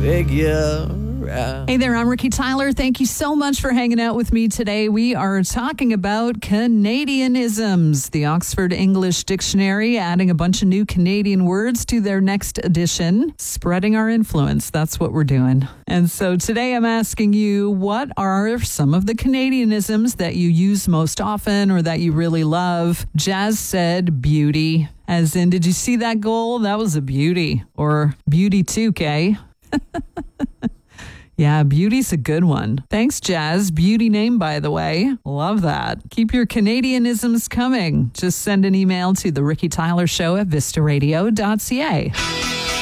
Hey there, I'm Ricky Tyler. Thank you so much for hanging out with me today. We are talking about Canadianisms, the Oxford English Dictionary, adding a bunch of new Canadian words to their next edition, spreading our influence. That's what we're doing. And so today I'm asking you, what are some of the Canadianisms that you use most often or that you really love? Jazz said beauty, as in, did you see that goal? That was a beauty, or beauty 2K. Yeah, beauty's a good one. Thanks, Jazz. Beauty name, by the way. Love that. Keep your Canadianisms coming. Just send an email to the Ricky Tyler Show at vistaradio.ca.